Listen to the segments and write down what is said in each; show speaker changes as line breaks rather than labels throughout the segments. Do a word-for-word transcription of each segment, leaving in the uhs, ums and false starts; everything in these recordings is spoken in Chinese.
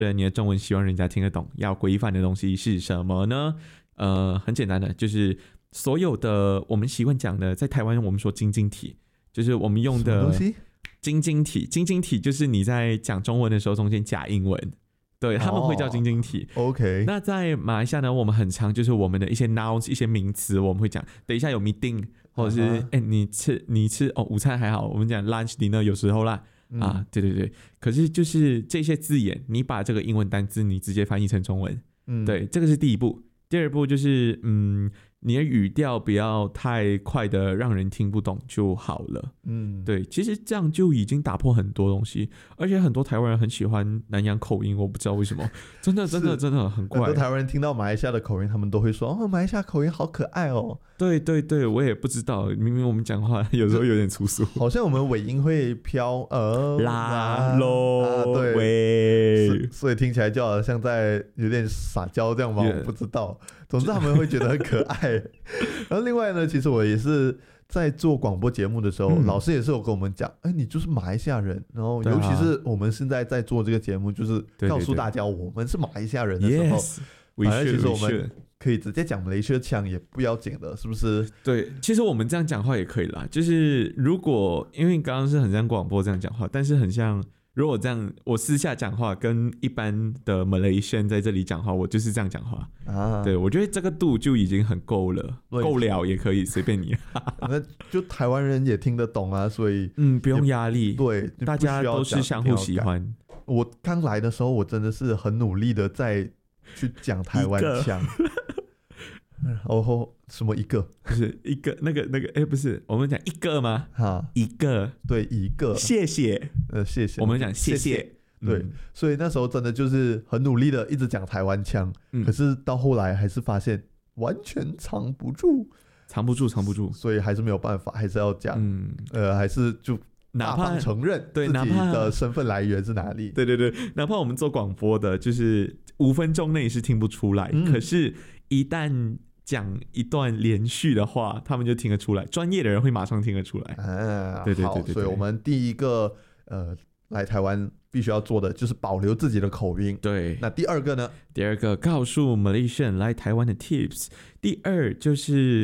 你的中文希望人家听得懂，要规范的东西是什么呢？呃，很简单的，就是所有的我们习惯讲的，在台湾我们说晶晶体，就是我们用的晶晶体，晶晶体就是你在讲中文的时候中间加英文。对，他们会叫晶晶体。
哦、OK。
那在马来西亚呢，我们很常就是我们的一些 nouns 一些名词，我们会讲，等一下有 meeting， 或者是哎、uh huh. 欸、你吃你吃哦午餐还好，我们讲 lunch dinner 有时候啦、嗯、啊，对对对。可是就是这些字眼，你把这个英文单字你直接翻译成中文，嗯，对，这个是第一步。第二步就是嗯。你的语调不要太快的让人听不懂就好了。嗯，对，其实这样就已经打破很多东西，而且很多台湾人很喜欢南洋口音，我不知道为什么，真的真的真的很怪。
很多台湾人听到马来西亚的口音，他们都会说：“哦，马来西亚口音好可爱哦。”
对对对，我也不知道，明明我们讲话有时候有点粗俗，
好像我们尾音会飘呃
啦喽、
啊，对，
喂，
所以听起来就好像在有点撒娇这样吗？ Yeah. 我不知道。总之他们会觉得很可爱。然后另外呢，其实我也是在做广播节目的时候、嗯、老师也是有跟我们讲，哎，你就是马来西亚人，然后尤其是我们现在在做这个节目，就是告诉大家我们是马来西亚人的时候，反正其实我们可以直接讲马来西亚腔也不要紧的，是不是？
对，其实我们这样讲话也可以啦，就是如果因为刚刚是很像广播这样讲话，但是很像如果这样我私下讲话跟一般的 Malaysian 在这里讲话，我就是这样讲话啊。对，我觉得这个度就已经很够了，够了也可以随便你。
那就台湾人也听得懂啊，所以
嗯，不用压力。
对，
大家都是相互喜欢。
我刚来的时候，我真的是很努力的在去讲台湾腔。然后什么一个
不是一个那个那个哎，不是我们讲一个吗？哈，一个
对一个，
谢谢
呃谢谢，
我们讲谢谢，谢谢
对、嗯，所以那时候真的就是很努力的一直讲台湾腔、嗯，可是到后来还是发现完全藏不住，
藏不住，藏不住，
所以还是没有办法，还是要讲，嗯，呃，还是就大方承认自己的身份来源是哪里。
对对对，哪怕我们做广播的，就是五分钟内是听不出来，嗯、可是一旦讲一段连续的话，他们就听得出来，专业的人会马上听得出来。
啊，
对对对 对, 对，
所以我们第一个呃来台湾必须要做的就是保留自己的口音。
对，
那第二个呢？
第二个告诉 Malaysian 来台湾的 tips。第二就是，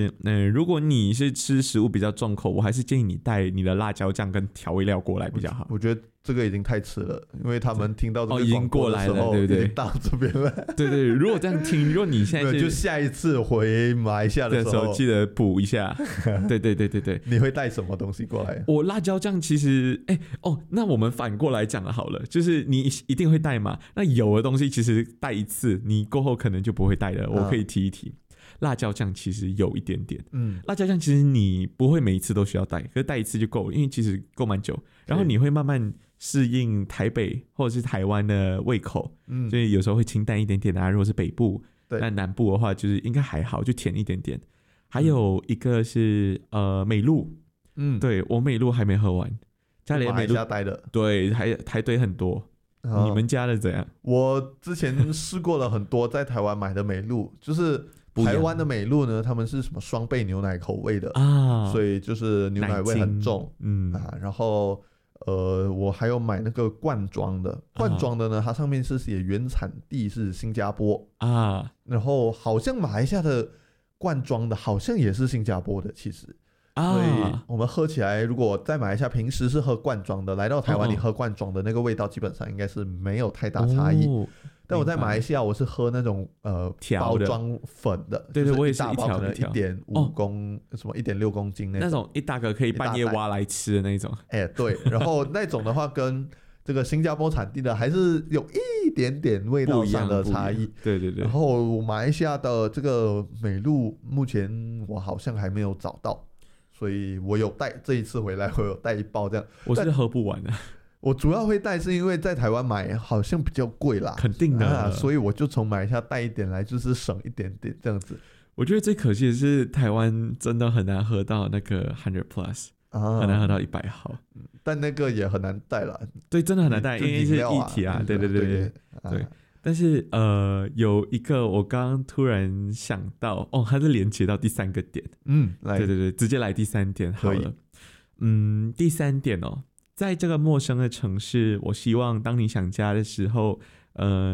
嗯、呃，如果你是吃食物比较重口，我还是建议你带你的辣椒酱跟调味料过来比较好。
我, 我觉得这个已经太迟了，因为他们听到这个
哦已经过来了，对不对？
已经到这边了。
对对，如果这样听，如果你现在
就下一次回马来西亚的时候，
记得补一下。对对对对对，
你会带什么东西过来？
我辣椒酱其实，哎哦，那我们反过来讲了好了，就是你一定会带嘛。那有的东西其实带一次，你过后可能就不会带了。我可以提一提。嗯，辣椒酱其实有一点点，嗯，辣椒酱其实你不会每一次都需要带，可是带一次就够了，因为其实够蛮久，然后你会慢慢适应台北或者是台湾的胃口，嗯，所以有时候会清淡一点点啊。如果是北部，那南部的话就是应该还好，就甜一点点。还有一个是呃美露，嗯，对我美露还没喝完，家里的美露
带的，
对，还还堆很多。哦，你们家的怎样？
我之前试过了很多在台湾买的美露，就是台湾的美露呢，他们是什么双倍牛奶口味的啊，所以就是牛奶味很重，嗯啊，然后呃，我还有买那个罐装的，罐装的呢，它上面是写原产地是新加坡啊，然后好像马来西亚的罐装的好像也是新加坡的，其实。所以我们喝起来，如果在马来西亚平时是喝罐装的，来到台湾你喝罐装的那个味道基本上应该是没有太大差异。哦，但我在马来西亚我是喝那种呃包装粉的，
对对，我也是
一包可能一点五公什么一点六公斤那种，
那种一大个可以半夜挖来吃的那种。
哎，对，然后那种的话跟这个新加坡产地的还是有一点点味道上的差异。
对对对。
然后马来西亚的这个美露，目前我好像还没有找到。所以我有带，这一次回来我有带一包这样，
我是喝不完的。
我主要会带是因为在台湾买好像比较贵啦，
肯定的，
啊，所以我就从马来西亚带一点来，就是省一点点这样子。
我觉得最可惜的是台湾真的很难喝到那个 hundred plus，啊，很难喝到一百毫，
但那个也很难带啦。
对，真的很难带，因为是液体啊，对对对对 对, 对、啊。但是呃，有一个我刚刚突然想到，哦，它是连接到第三个点，嗯，对对对，直接来第三点好了。嗯，第三点哦，在这个陌生的城市，我希望当你想家的时候，呃。